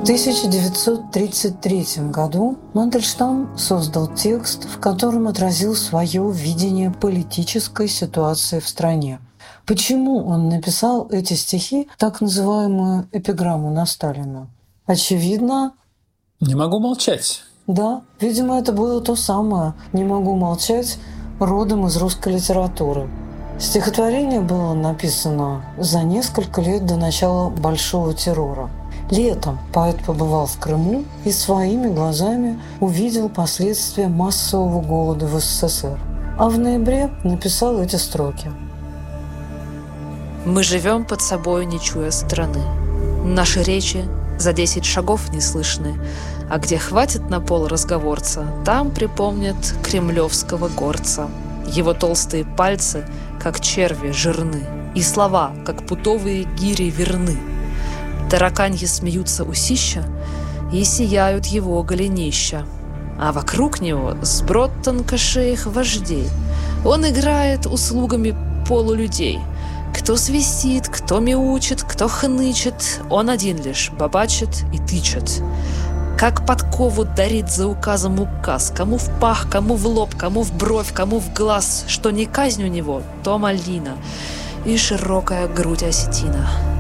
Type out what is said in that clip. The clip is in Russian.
В 1933 году Мандельштам создал текст, в котором отразил свое видение политической ситуации в стране. Почему он написал эти стихи, так называемую эпиграмму на Сталина? Очевидно... Не могу молчать. Да, видимо, это было то самое «не могу молчать», родом из русской литературы. Стихотворение было написано за несколько лет до начала Большого террора. Летом поэт побывал в Крыму и своими глазами увидел последствия массового голода в СССР. А в ноябре написал эти строки. «Мы живем под собой, не чуя страны. Наши речи за 10 шагов не слышны, а где хватит на пол разговорца, там припомнят кремлевского горца. Его толстые пальцы, как черви, жирны, и слова, как путовые гири, верны. Тараканьи смеются усища и сияют его голенища. А вокруг него сброд тонкошеих вождей. Он играет услугами полулюдей. Кто свистит, кто мяучит, кто хнычет, он один лишь бабачит и тычет. Как подкову дарит за указом указ, кому в пах, кому в лоб, кому в бровь, кому в глаз, что не казнь у него, то малина и широкая грудь осетина.